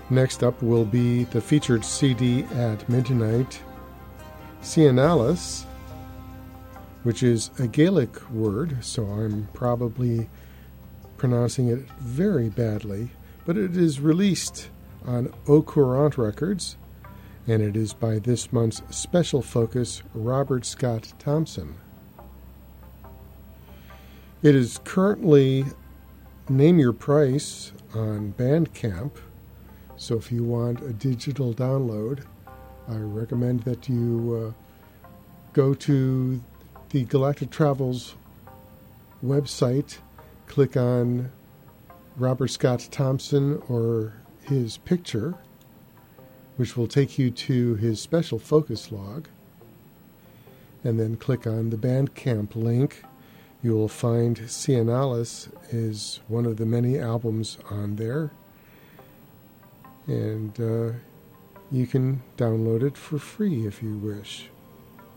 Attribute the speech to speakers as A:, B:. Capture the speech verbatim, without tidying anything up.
A: Next up will be the featured C D at midnight, Cianalis, which is a Gaelic word, so I'm probably pronouncing it very badly, but it is released on Au Courant Records, and it is by this month's special focus, Robert Scott Thompson. It is currently Name Your Price on Bandcamp, so if you want a digital download, I recommend that you uh, go to the Galactic Travels website, click on Robert Scott Thompson or his picture, which will take you to his special focus log, and then click on the Bandcamp link. You will find Cianalis is one of the many albums on there, and uh, you can download it for free if you wish.